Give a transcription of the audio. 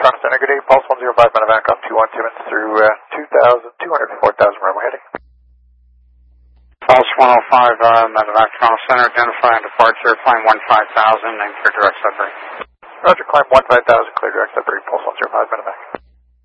Toronto Center, good day. Pulse 105 medevac up 21 Timmins through 2,204,000 runway heading. Pulse 105 medevac Toronto Center, identifying departure, climb 15,000 and clear direct Sudbury. Roger, climb 15,000, clear direct Sudbury, Pulse 105 medevac.